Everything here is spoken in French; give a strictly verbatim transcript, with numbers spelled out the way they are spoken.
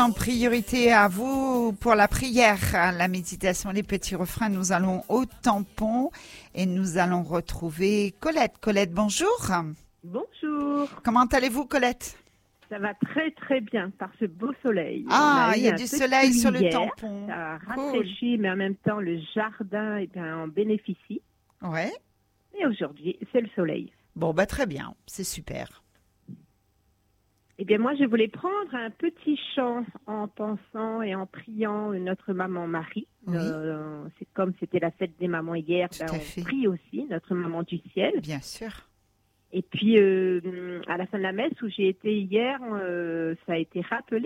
En priorité à vous pour la prière, la méditation, les petits refrains. Nous allons au tampon et nous allons retrouver Colette. Colette, bonjour. Bonjour. Comment allez-vous, Colette? Ça va très très bien par ce beau soleil. Ah, il y a du soleil sur le hier, tampon. Ça Cool. rafraîchit, mais en même temps, le jardin eh bien, en bénéficie. Ouais. Et aujourd'hui, c'est le soleil. Bon, bah très bien, c'est super. Eh bien, moi, je voulais prendre un petit chant en pensant et en priant notre maman Marie. Oui. Euh, c'est comme c'était la fête des mamans hier, Tout ben, à on fait. prie aussi notre maman du ciel. Bien sûr. Et puis, euh, à la fin de la messe où j'ai été hier, euh, ça a été rappelé